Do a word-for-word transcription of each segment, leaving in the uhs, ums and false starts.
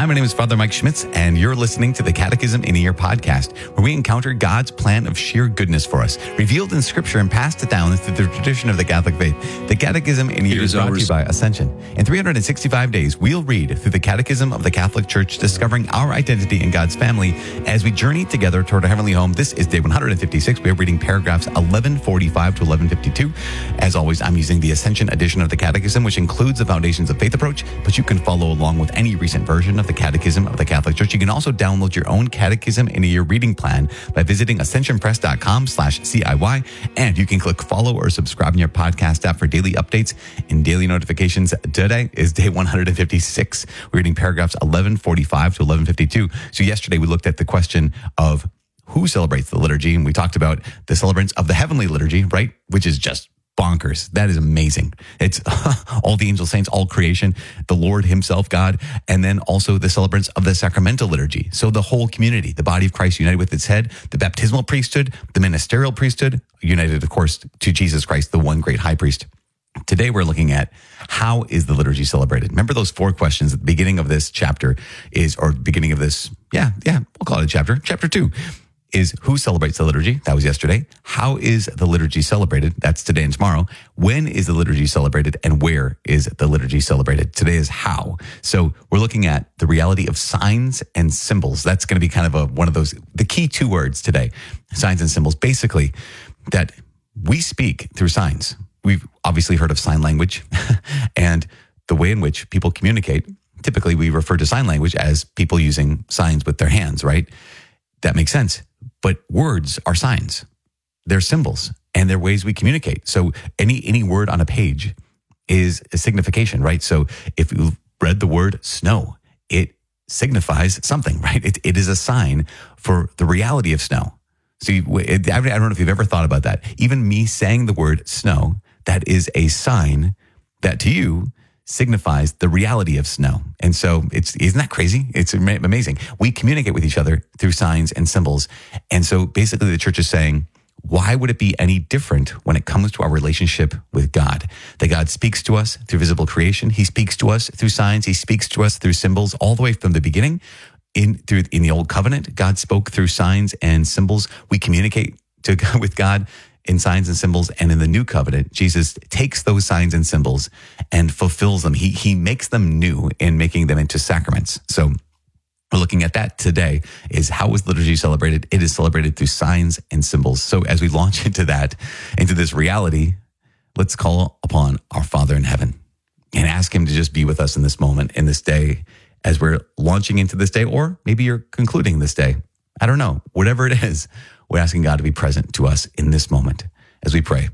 Hi, my name is Father Mike Schmitz, and you're listening to the Catechism in a Year podcast, where we encounter God's plan of sheer goodness for us, revealed in Scripture and passed it down through the tradition of the Catholic faith. The Catechism in a Year is brought to you by Ascension. In three hundred sixty-five days, we'll read through the Catechism of the Catholic Church, discovering our identity in God's family as we journey together toward our heavenly home. This is day one hundred fifty-six. We are reading paragraphs eleven forty-five to eleven fifty-two. As always, I'm using the Ascension edition of the Catechism, which includes the Foundations of Faith approach, but you can follow along with any recent version of the Catechism of the Catholic Church. You can also download your own Catechism in a Year reading plan by visiting ascensionpress.com slash CIY. And you can click follow or subscribe in your podcast app for daily updates and daily notifications. Today is day one hundred fifty-six. We're reading paragraphs eleven forty-five to eleven fifty-two. So yesterday we looked at the question of who celebrates the liturgy, and we talked about the celebrants of the heavenly liturgy, right? Which is just bonkers. That is amazing. It's all the angel saints, all creation, the Lord himself, God, and then also the celebrants of the sacramental liturgy. So the whole community, the body of Christ united with its head, the baptismal priesthood, the ministerial priesthood, united, of course, to Jesus Christ, the one great high priest. Today, we're looking at how is the liturgy celebrated? Remember those four questions at the beginning of this chapter is, or beginning of this, yeah, yeah, we'll call it a chapter. Chapter two is who celebrates the liturgy? That was yesterday. How is the liturgy celebrated? That's today and tomorrow. When is the liturgy celebrated, and where is the liturgy celebrated? Today is how. So we're looking at the reality of signs and symbols. That's going to be kind of a, one of those, the key two words today, signs and symbols. Basically, that we speak through signs. We've obviously heard of sign language and the way in which people communicate. Typically, we refer to sign language as people using signs with their hands, right? That makes sense. But words are signs. They're symbols, and they're ways we communicate. So any any word on a page is a signification, right? So if you read the word snow, it signifies something, right? It, it is a sign for the reality of snow. So you, it, I don't know if you've ever thought about that. Even me saying the word snow, that is a sign that to you signifies the reality of snow. And so it's, isn't that crazy? It's amazing. We communicate with each other through signs and symbols. And so basically the church is saying, why would it be any different when it comes to our relationship with God? That God speaks to us through visible creation. He speaks to us through signs. He speaks to us through symbols all the way from the beginning. In through in the old covenant, God spoke through signs and symbols. We communicate to with God in signs and symbols, and in the new covenant, Jesus takes those signs and symbols and fulfills them. He he makes them new in making them into sacraments. So we're looking at that today, is how is liturgy celebrated? It is celebrated through signs and symbols. So as we launch into that, into this reality, let's call upon our Father in heaven and ask him to just be with us in this moment, in this day, as we're launching into this day, or maybe you're concluding this day. I don't know. Whatever it is, we're asking God to be present to us in this moment as we pray.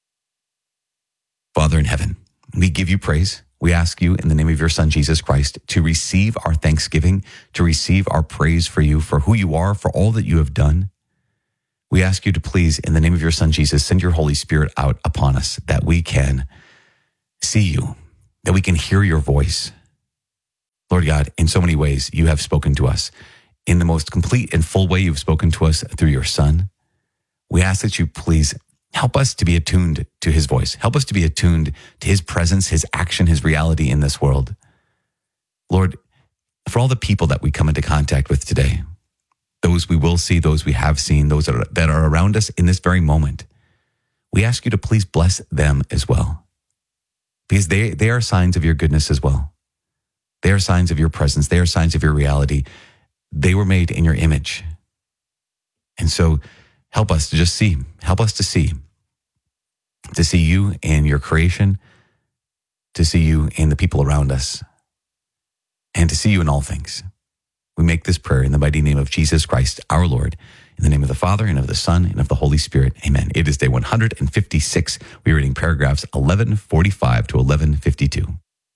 Father in heaven, we give you praise. We ask you in the name of your Son, Jesus Christ, to receive our thanksgiving, to receive our praise for you, for who you are, for all that you have done. We ask you to please, in the name of your Son, Jesus, send your Holy Spirit out upon us, that we can see you, that we can hear your voice. Lord God, in so many ways, you have spoken to us. In the most complete and full way, you've spoken to us through your Son. We ask that you please help us to be attuned to his voice. Help us to be attuned to his presence, his action, his reality in this world. Lord, for all the people that we come into contact with today, those we will see, those we have seen, those that are, that are around us in this very moment, we ask you to please bless them as well, because they, they are signs of your goodness as well. They are signs of your presence. They are signs of your reality. They were made in your image. And so help us to just see, help us to see, to see you in your creation, to see you in the people around us, and to see you in all things. We make this prayer in the mighty name of Jesus Christ, our Lord, in the name of the Father, and of the Son, and of the Holy Spirit. Amen. It is day one hundred fifty-six. We're reading paragraphs eleven forty-five to eleven fifty-two.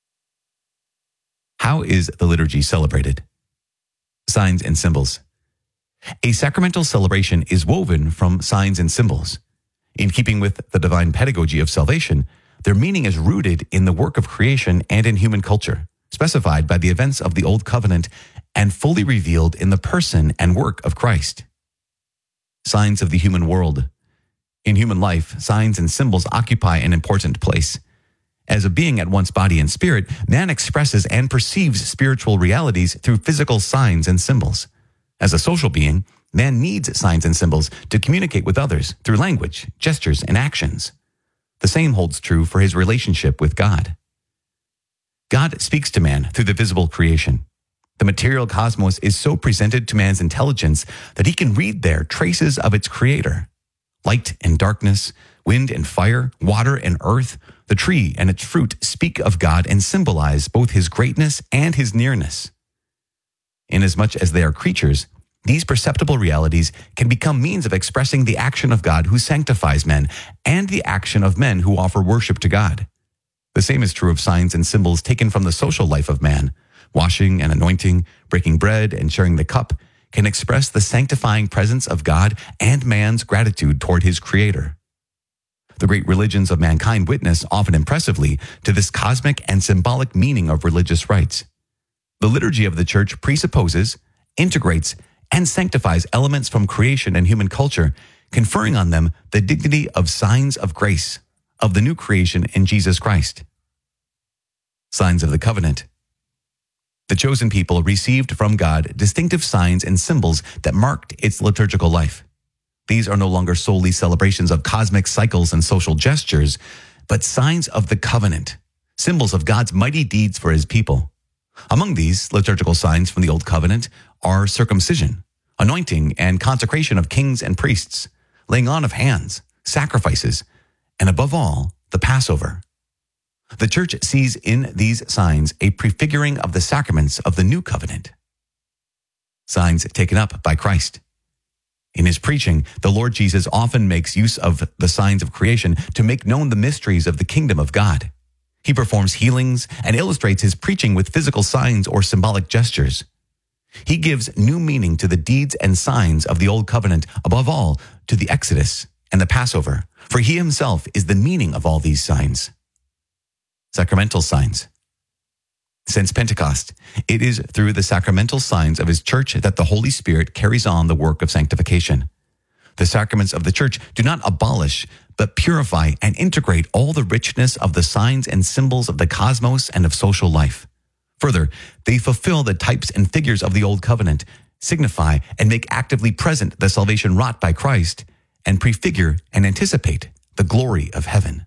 How is the liturgy celebrated? Signs and symbols. A sacramental celebration is woven from signs and symbols. In keeping with the divine pedagogy of salvation, their meaning is rooted in the work of creation and in human culture, specified by the events of the Old Covenant and fully revealed in the person and work of Christ. Signs of the human world. In human life, signs and symbols occupy an important place. As a being at once body and spirit, man expresses and perceives spiritual realities through physical signs and symbols. As a social being, man needs signs and symbols to communicate with others through language, gestures, and actions. The same holds true for his relationship with God. God speaks to man through the visible creation. The material cosmos is so presented to man's intelligence that he can read there traces of its creator. Light and darkness, wind and fire, water and earth, the tree and its fruit speak of God and symbolize both his greatness and his nearness. Inasmuch as they are creatures, these perceptible realities can become means of expressing the action of God who sanctifies men and the action of men who offer worship to God. The same is true of signs and symbols taken from the social life of man. Washing and anointing, breaking bread and sharing the cup can express the sanctifying presence of God and man's gratitude toward his creator. The great religions of mankind witness, often impressively, to this cosmic and symbolic meaning of religious rites. The liturgy of the church presupposes, integrates, and sanctifies elements from creation and human culture, conferring on them the dignity of signs of grace, of the new creation in Jesus Christ. Signs of the covenant. The chosen people received from God distinctive signs and symbols that marked its liturgical life. These are no longer solely celebrations of cosmic cycles and social gestures, but signs of the covenant, symbols of God's mighty deeds for his people. Among these liturgical signs from the Old Covenant are circumcision, anointing and consecration of kings and priests, laying on of hands, sacrifices, and above all, the Passover. The church sees in these signs a prefiguring of the sacraments of the new covenant. Signs taken up by Christ. In his preaching, the Lord Jesus often makes use of the signs of creation to make known the mysteries of the kingdom of God. He performs healings and illustrates his preaching with physical signs or symbolic gestures. He gives new meaning to the deeds and signs of the Old Covenant, above all, to the Exodus and the Passover, for he himself is the meaning of all these signs. Sacramental signs. Since Pentecost, it is through the sacramental signs of his church that the Holy Spirit carries on the work of sanctification. The sacraments of the church do not abolish, but purify and integrate all the richness of the signs and symbols of the cosmos and of social life. Further, they fulfill the types and figures of the Old Covenant, signify and make actively present the salvation wrought by Christ, and prefigure and anticipate the glory of heaven.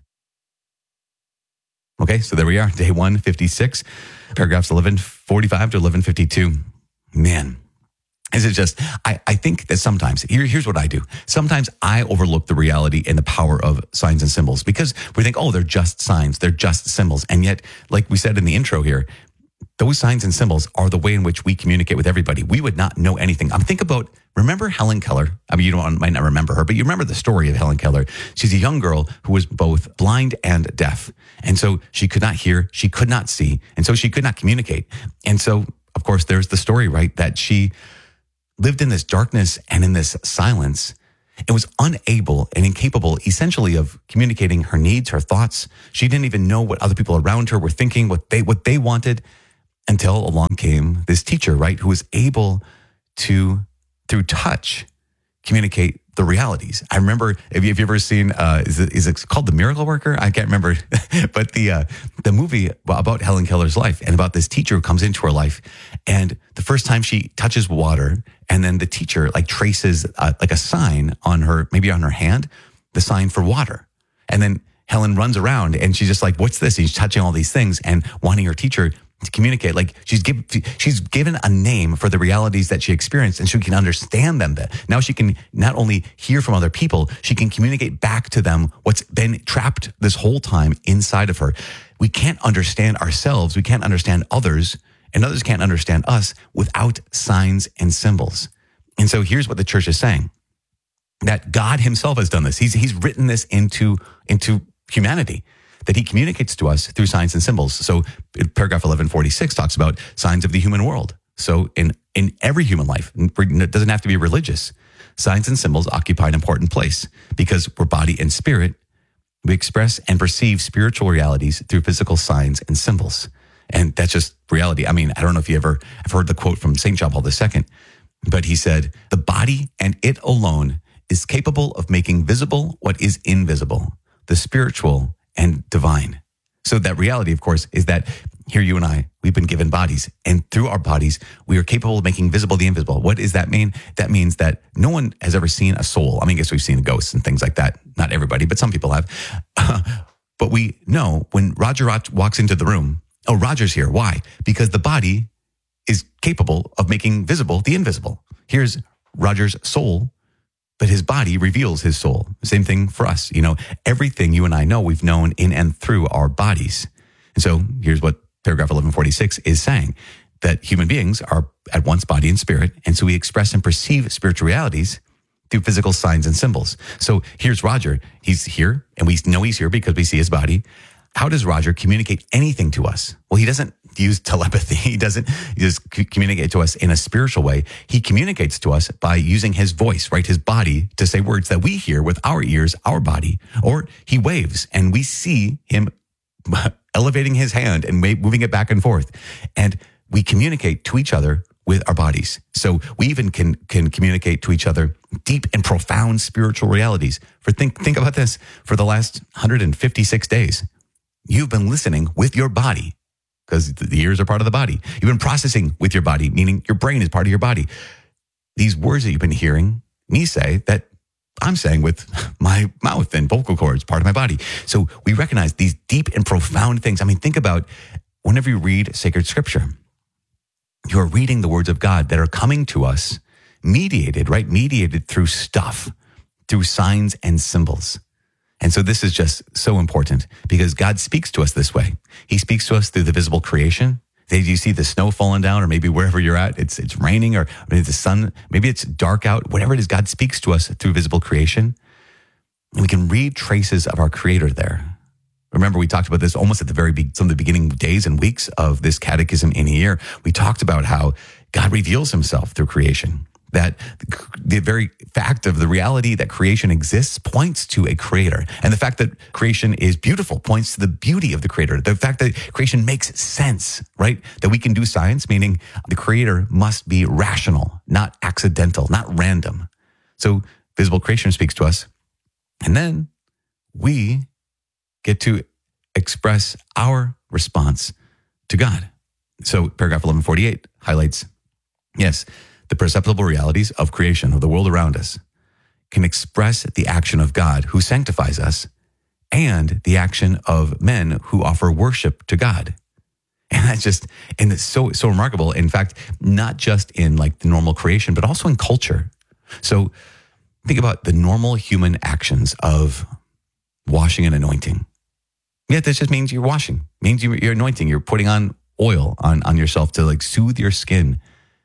Okay, so there we are, day one fifty-six, paragraphs eleven forty-five to eleven fifty-two. Man, is it just, I, I think that sometimes, here, here's what I do. Sometimes I overlook the reality and the power of signs and symbols because we think, oh, they're just signs, they're just symbols. And yet, like we said in the intro here, those signs and symbols are the way in which we communicate with everybody. We would not know anything. I'm think about, remember Helen Keller? I mean, you don't might not remember her, but you remember the story of Helen Keller. She's a young girl who was both blind and deaf. And so she could not hear, she could not see, and so she could not communicate. And so, of course, there's the story, right, that she lived in this darkness and in this silence and was unable and incapable essentially of communicating her needs, her thoughts. She didn't even know what other people around her were thinking, what they what they wanted, until along came this teacher, right, who was able to, through touch, communicate the realities. I remember, have you, have you ever seen, uh, is it, is it called The Miracle Worker? I can't remember, but the uh, the movie about Helen Keller's life and about this teacher who comes into her life. And the first time she touches water, and then the teacher like traces uh, like a sign on her, maybe on her hand, the sign for water. And then Helen runs around and she's just like, what's this? And she's touching all these things and wanting her teacher to communicate, like she's given she's given a name for the realities that she experienced, and she can understand them. Now she can not only hear from other people, she can communicate back to them what's been trapped this whole time inside of her. We can't understand ourselves, we can't understand others, and others can't understand us without signs and symbols. And so here's what the church is saying, that God himself has done this. He's he's written this into into humanity, that he communicates to us through signs and symbols. So paragraph eleven forty-six talks about signs of the human world. So in, in every human life, it doesn't have to be religious, signs and symbols occupy an important place because we're body and spirit. We express and perceive spiritual realities through physical signs and symbols. And that's just reality. I mean, I don't know if you ever have heard the quote from Saint John Paul the Second, but he said, the body and it alone is capable of making visible what is invisible, the spiritual and divine. So that reality, of course, is that here you and I, we've been given bodies, and through our bodies, we are capable of making visible the invisible. What does that mean? That means that no one has ever seen a soul. I mean, I guess we've seen ghosts and things like that. Not everybody, but some people have. Uh, but we know when Roger walks into the room, oh, Roger's here. Why? Because the body is capable of making visible the invisible. Here's Roger's soul, but his body reveals his soul. Same thing for us. You know, everything you and I know, we've known in and through our bodies. And so here's what paragraph eleven forty-six is saying, that human beings are at once body and spirit. And so we express and perceive spiritual realities through physical signs and symbols. So here's Roger. He's here, and we know he's here because we see his body. How does Roger communicate anything to us? Well, he doesn't use telepathy. He doesn't just communicate to us in a spiritual way. He communicates to us by using his voice, right? His body to say words that we hear with our ears, our body, or he waves and we see him elevating his hand and moving it back and forth. And we communicate to each other with our bodies. So we even can can communicate to each other deep and profound spiritual realities. For think think about this. For the last one hundred fifty-six days, you've been listening with your body, because the ears are part of the body. You've been processing with your body, meaning your brain is part of your body. These words that you've been hearing me say, that I'm saying with my mouth and vocal cords, part of my body. So we recognize these deep and profound things. I mean, think about whenever you read sacred scripture, you are reading the words of God that are coming to us, mediated, right? Mediated through stuff, through signs and symbols. And so this is just so important because God speaks to us this way. He speaks to us through the visible creation. Did you see the snow falling down, or maybe wherever you're at, it's it's raining, or maybe the sun, maybe it's dark out, whatever it is, God speaks to us through visible creation. And we can read traces of our Creator there. Remember, we talked about this almost at the very be- some of the beginning days and weeks of this catechism in a year. We talked about how God reveals himself through creation. That the very fact of the reality that creation exists points to a creator. And the fact that creation is beautiful points to the beauty of the creator. The fact that creation makes sense, right? That we can do science, meaning the creator must be rational, not accidental, not random. So visible creation speaks to us. And then we get to express our response to God. So paragraph eleven forty-eight highlights, yes, the perceptible realities of creation, of the world around us, can express the action of God who sanctifies us and the action of men who offer worship to God. And that's just, and it's so, so remarkable. In fact, not just in like the normal creation, but also in culture. So think about the normal human actions of washing and anointing. Yeah, this just means you're washing, means you're anointing, you're putting on oil on, on yourself to like soothe your skin.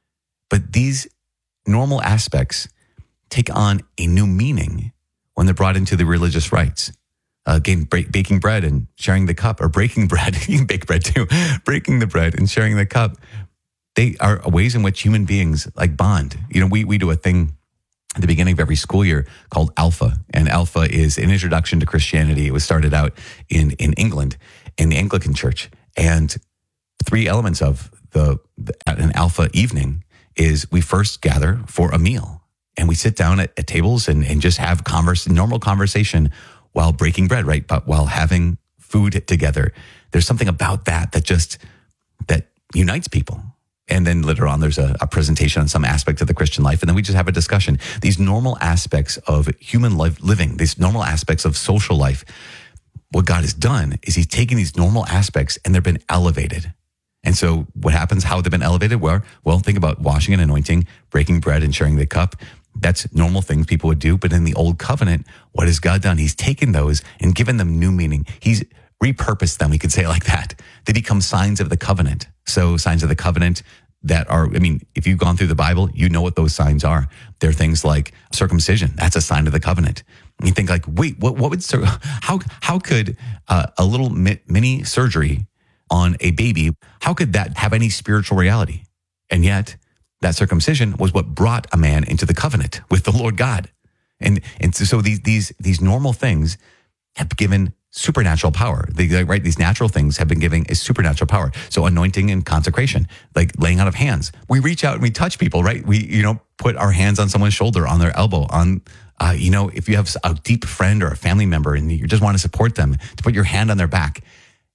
But these normal aspects take on a new meaning when they're brought into the religious rites. Uh, again, break, baking bread and sharing the cup, or breaking bread, you can bake bread too, breaking the bread and sharing the cup. They are ways in which human beings like bond. You know, we, we do a thing at the beginning of every school year called Alpha. And Alpha is an introduction to Christianity. It was started out in, in England, in the Anglican Church. And three elements of the, the an Alpha evening is we first gather for a meal, and we sit down at, at tables and, and just have converse, normal conversation while breaking bread, right? But while having food together, there's something about that that just, that unites people. And then later on, there's a, a presentation on some aspect of the Christian life, and then we just have a discussion. These normal aspects of human life living, these normal aspects of social life, what God has done is he's taken these normal aspects and they've been elevated. And so what happens, how they've been elevated? Well, well, think about washing and anointing, breaking bread and sharing the cup. That's normal things people would do. But in the old covenant, what has God done? He's taken those and given them new meaning. He's repurposed them, we could say it like that. They become signs of the covenant. So signs of the covenant that are, I mean, if you've gone through the Bible, you know what those signs are. They're things like circumcision. That's a sign of the covenant. And you think like, wait, what, what would, how, how could uh, a little mini surgery on a baby, how could that have any spiritual reality? And yet that circumcision was what brought a man into the covenant with the Lord God. And and so these these these normal things have given supernatural power. They, right, these natural things have been giving a supernatural power. So anointing and consecration, like laying out of hands. We reach out and we touch people, right? We, you know, put our hands on someone's shoulder, on their elbow, on, uh, you know, if you have a deep friend or a family member and you just want to support them, to put your hand on their back.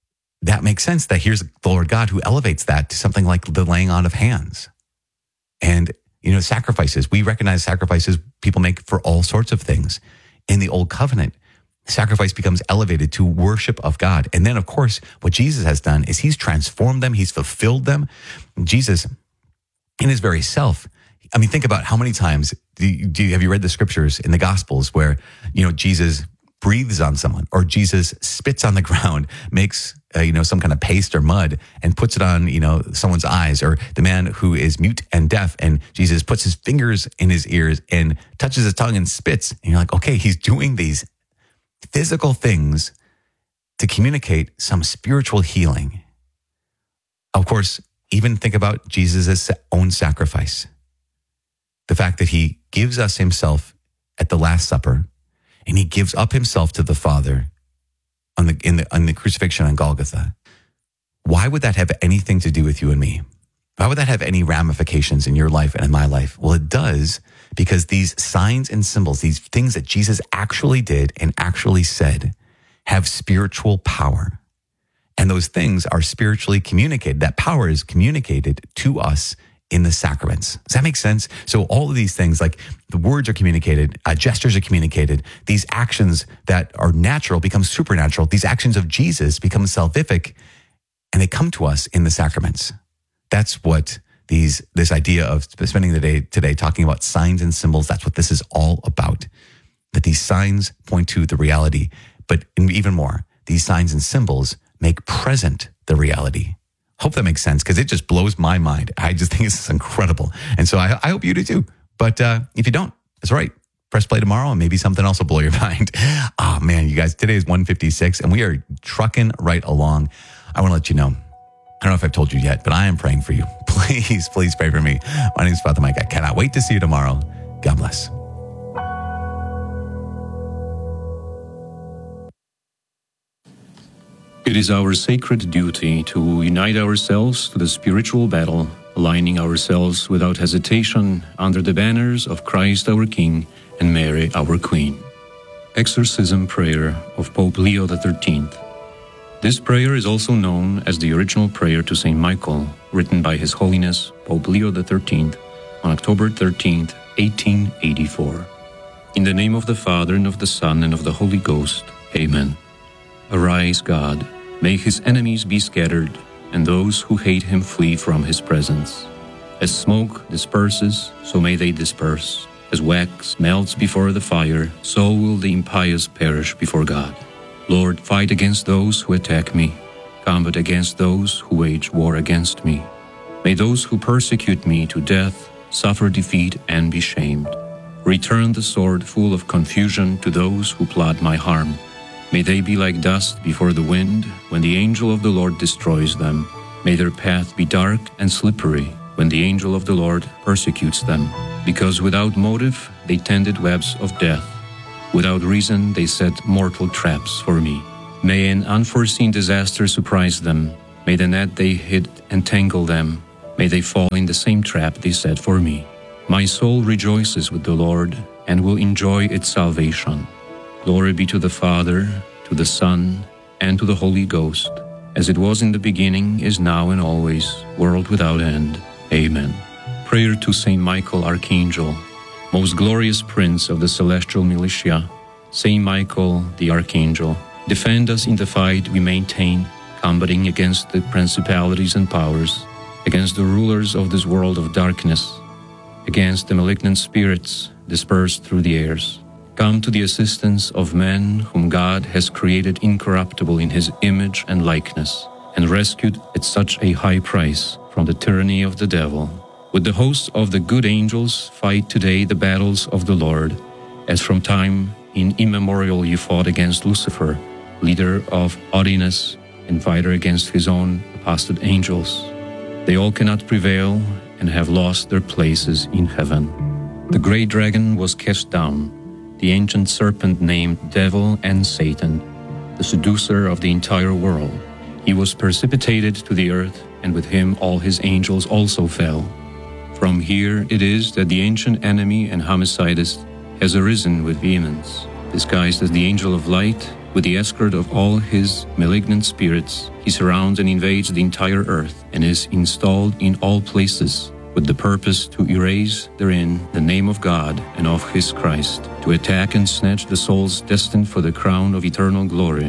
that makes sense that here's the Lord God who elevates that to something like the laying on of hands. And, you know, sacrifices. We recognize sacrifices people make for all sorts of things. In the Old Covenant, sacrifice becomes elevated to worship of God. And then, of course, what Jesus has done is he's transformed them. He's fulfilled them. Jesus, in his very self, I mean, think about how many times do you, do you, have you read the scriptures in the Gospels where, you know, Jesus breathes on someone, or Jesus spits on the ground, makes, uh, you know, some kind of paste or mud and puts it on, you know, someone's eyes, or the man who is mute and deaf, and Jesus puts his fingers in his ears and touches his tongue and spits. And you're like, okay, he's doing these physical things to communicate some spiritual healing. Of course, even think about Jesus' own sacrifice. The fact that he gives us himself at the Last Supper, and he gives up himself to the Father on the, in the, on the crucifixion on Golgotha. Why would that have anything to do with you and me? Why would that have any ramifications in your life and in my life? Well, it does, because these signs and symbols, these things that Jesus actually did and actually said, have spiritual power. And those things are spiritually communicated. That power is communicated to us in the sacraments. Does that make sense? So all of these things, like the words are communicated, uh, gestures are communicated, these actions that are natural become supernatural. These actions of Jesus become salvific, and they come to us in the sacraments. That's what these this idea of spending the day today talking about signs and symbols, that's what this is all about. That these signs point to the reality, but even more, these signs and symbols make present the reality. Hope that makes sense, because it just blows my mind. I just think this is incredible. And so I, I hope you do too. But uh, if you don't, that's right. Press play tomorrow and maybe something else will blow your mind. Oh man, you guys, today is one fifty-six and we are trucking right along. I want to let you know, I don't know if I've told you yet, but I am praying for you. Please, please pray for me. My name is Father Mike. I cannot wait to see you tomorrow. God bless. It is our sacred duty to unite ourselves to the spiritual battle, aligning ourselves without hesitation under the banners of Christ our King and Mary our Queen. Exorcism Prayer of Pope Leo the thirteenth. This prayer is also known as the original prayer to Saint Michael, written by His Holiness Pope Leo the thirteenth on October thirteenth, eighteen eighty-four. In the name of the Father, and of the Son, and of the Holy Ghost. Amen. Arise, God, make his enemies be scattered, and those who hate him flee from his presence. As smoke disperses, so may they disperse. As wax melts before the fire, so will the impious perish before God. Lord, fight against those who attack me. Combat against those who wage war against me. May those who persecute me to death suffer defeat and be shamed. Return the sword full of confusion to those who plot my harm. May they be like dust before the wind when the angel of the Lord destroys them. May their path be dark and slippery when the angel of the Lord persecutes them. Because without motive they tended webs of death. Without reason they set mortal traps for me. May an unforeseen disaster surprise them. May the net they hid entangle them. May they fall in the same trap they set for me. My soul rejoices with the Lord and will enjoy its salvation. Glory be to the Father, to the Son, and to the Holy Ghost, as it was in the beginning, is now, and always, world without end. Amen. Prayer to Saint Michael, Archangel, most glorious Prince of the celestial militia. Saint Michael, the Archangel, defend us in the fight we maintain, combating against the principalities and powers, against the rulers of this world of darkness, against the malignant spirits dispersed through the airs. Come to the assistance of men whom God has created incorruptible in his image and likeness, and rescued at such a high price from the tyranny of the devil. With the hosts of the good angels fight today the battles of the Lord, as from time in immemorial you fought against Lucifer, leader of haughtiness, and fighter against his own apostate angels. They all cannot prevail and have lost their places in heaven. The great dragon was cast down, the ancient serpent named Devil and Satan, the seducer of the entire world. He was precipitated to the earth, and with him all his angels also fell. From here it is that the ancient enemy and homicidist has arisen with vehemence. Disguised as the angel of light, With the escort of all his malignant spirits, he surrounds and invades the entire earth and is installed in all places with the purpose to erase therein the name of God and of his Christ, to attack and snatch the souls destined for the crown of eternal glory,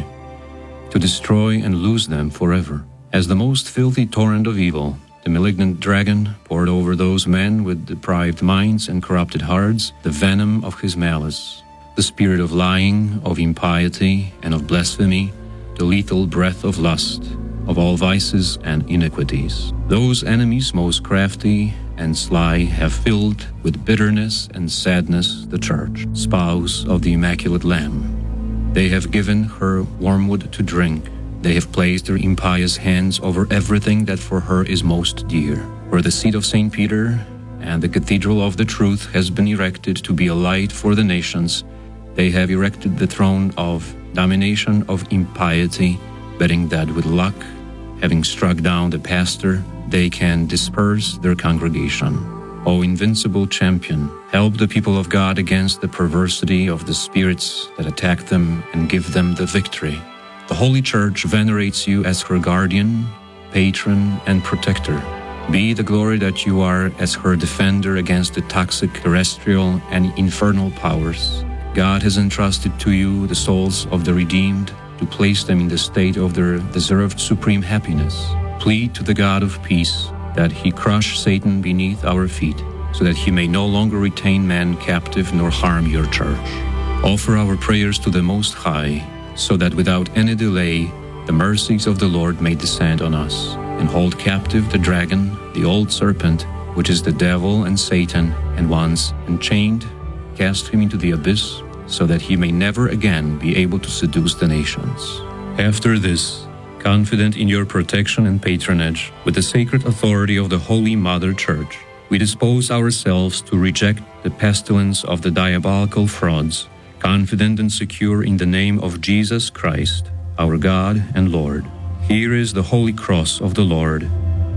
to destroy and lose them forever. As the most filthy torrent of evil, the malignant dragon poured over those men with depraved minds and corrupted hearts the venom of his malice, the spirit of lying, of impiety, and of blasphemy, the lethal breath of lust, of all vices and iniquities. Those enemies most crafty and sly have filled with bitterness and sadness the church, spouse of the Immaculate Lamb. They have given her wormwood to drink. They have placed their impious hands over everything that for her is most dear. Where the seat of Saint Peter and the cathedral of the truth has been erected to be a light for the nations, they have erected the throne of domination of impiety, betting that with luck, having struck down the pastor, they can disperse their congregation. O invincible champion, help the people of God against the perversity of the spirits that attack them and give them the victory. The Holy Church venerates you as her guardian, patron, and protector. Be the glory that you are as her defender against the toxic terrestrial and infernal powers. God has entrusted to you the souls of the redeemed to place them in the state of their deserved supreme happiness. Plead to the God of peace that he crush Satan beneath our feet, so that he may no longer retain man captive nor harm your church. Offer our prayers to the Most High, so that without any delay the mercies of the Lord may descend on us, and hold captive the dragon, the old serpent, which is the devil and Satan, and once enchained, cast him into the abyss, so that he may never again be able to seduce the nations. After this, confident in your protection and patronage, with the sacred authority of the Holy Mother Church, we dispose ourselves to reject the pestilence of the diabolical frauds, confident and secure in the name of Jesus Christ, our God and Lord. Here is the holy cross of the Lord.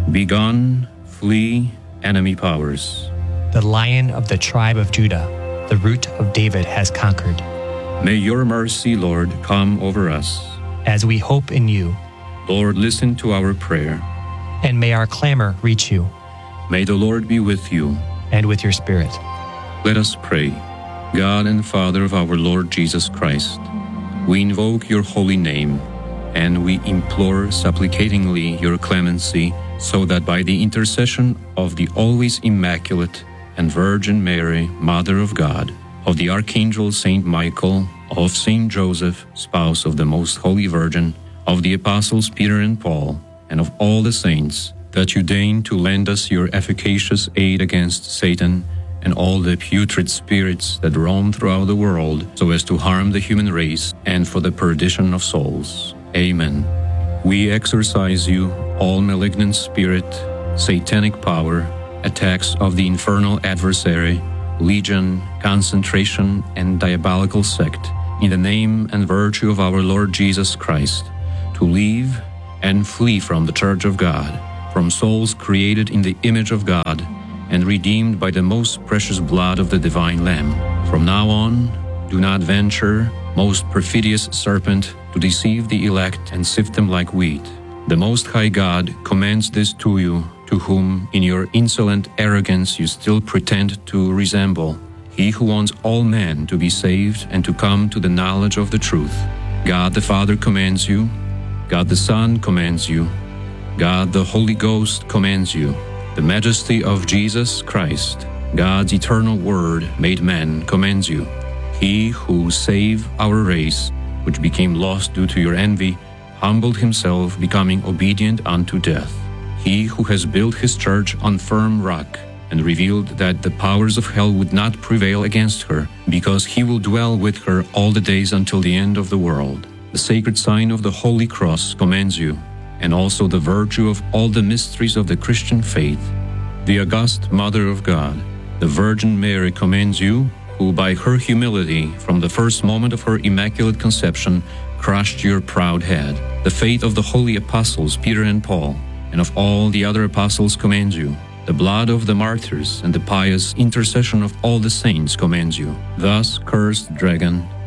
Begone, flee, enemy powers. The Lion of the tribe of Judah, the root of David, has conquered. May your mercy, Lord, come over us. As we hope in you, Lord, listen to our prayer. And may our clamor reach you. May the Lord be with you. And with your spirit. Let us pray. God and Father of our Lord Jesus Christ, we invoke your holy name, and we implore supplicatingly your clemency, so that by the intercession of the always immaculate and Virgin Mary, Mother of God, of the Archangel Saint Michael, of Saint Joseph, spouse of the Most Holy Virgin, of the Apostles Peter and Paul, and of all the saints, that you deign to lend us your efficacious aid against Satan and all the putrid spirits that roam throughout the world, so as to harm the human race and for the perdition of souls. Amen. We exorcise you, all malignant spirit, satanic power, attacks of the infernal adversary, legion, concentration, and diabolical sect, in the name and virtue of our Lord Jesus Christ, to leave and flee from the Church of God, from souls created in the image of God and redeemed by the most precious blood of the divine Lamb. From now on, do not venture, most perfidious serpent, to deceive the elect and sift them like wheat. The Most High God commands this to you, to whom in your insolent arrogance you still pretend to resemble, he who wants all men to be saved and to come to the knowledge of the truth. God the Father commands you, God the Son commands you, God the Holy Ghost commands you. The majesty of Jesus Christ, God's eternal Word made man, commands you. He who saved our race, which became lost due to your envy, humbled himself, becoming obedient unto death. He who has built his church on firm rock and revealed that the powers of hell would not prevail against her, because he will dwell with her all the days until the end of the world. The sacred sign of the Holy Cross commands you, and also the virtue of all the mysteries of the Christian faith. The august Mother of God, the Virgin Mary, commands you, who by her humility, from the first moment of her immaculate conception, crushed your proud head. The faith of the holy apostles Peter and Paul, and of all the other apostles, commands you. The blood of the martyrs and the pious intercession of all the saints commands you. Thus, cursed dragon,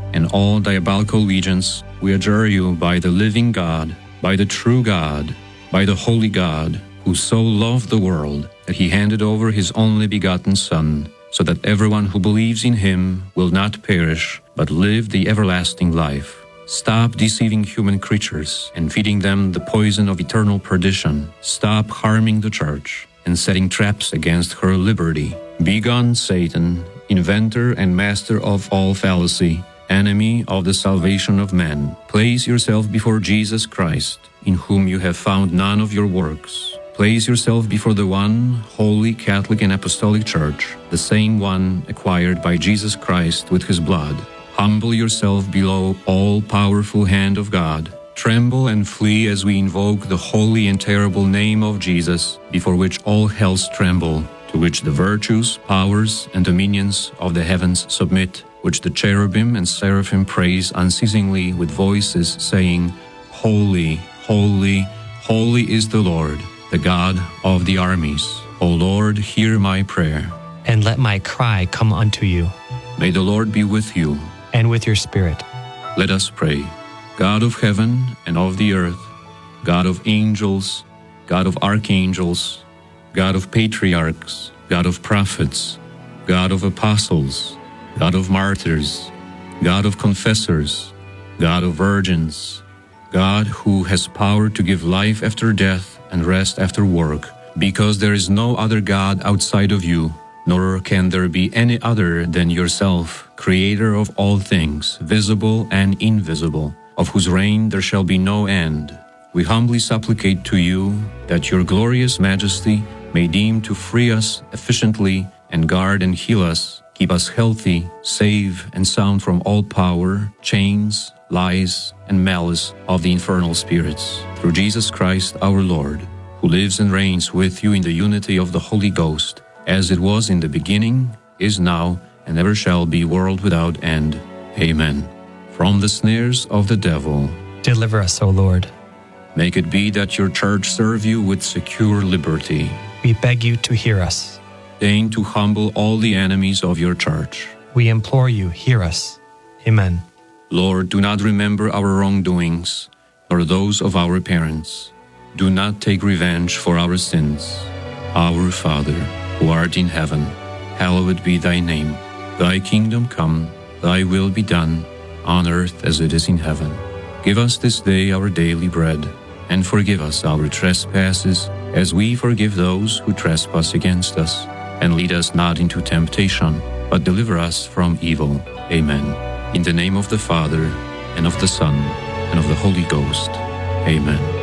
and all diabolical legions, we adjure you by the living God, by the true God, by the holy God, who so loved the world that he handed over his only begotten Son, so that everyone who believes in him will not perish, but live the everlasting life. Stop deceiving human creatures and feeding them the poison of eternal perdition. Stop harming the church and setting traps against her liberty. Begone, Satan, inventor and master of all fallacy, enemy of the salvation of men. Place yourself before Jesus Christ, in whom you have found none of your works. Place yourself before the one holy Catholic and Apostolic Church, the same one acquired by Jesus Christ with his blood. Humble yourself below all-powerful hand of God. Tremble and flee as we invoke the holy and terrible name of Jesus, before which all hells tremble, to which the virtues, powers, and dominions of the heavens submit, which the cherubim and seraphim praise unceasingly with voices, saying, Holy, holy, holy is the Lord, the God of the armies. O Lord, hear my prayer. And let my cry come unto you. May the Lord be with you. And with your spirit. Let us pray. God of heaven and of the earth, God of angels, God of archangels, God of patriarchs, God of prophets, God of apostles, God of martyrs, God of confessors, God of virgins, God who has power to give life after death and rest after work, because there is no other God outside of you, nor can there be any other than yourself, Creator of all things, visible and invisible, of whose reign there shall be no end. We humbly supplicate to you that your glorious majesty may deign to free us efficiently and guard and heal us, keep us healthy, save and sound from all power, chains, lies, and malice of the infernal spirits. Through Jesus Christ our Lord, who lives and reigns with you in the unity of the Holy Ghost, as it was in the beginning, is now, and ever shall be, world without end. Amen. From the snares of the devil, deliver us, O Lord. Make it be that your church serve you with secure liberty. We beg you to hear us. Deign to humble all the enemies of your church. We implore you, hear us. Amen. Lord, do not remember our wrongdoings, nor those of our parents. Do not take revenge for our sins. Our Father, who art in heaven, hallowed be thy name. Thy kingdom come, thy will be done, on earth as it is in heaven. Give us this day our daily bread, and forgive us our trespasses, as we forgive those who trespass against us. And lead us not into temptation, but deliver us from evil. Amen. In the name of the Father, and of the Son, and of the Holy Ghost. Amen.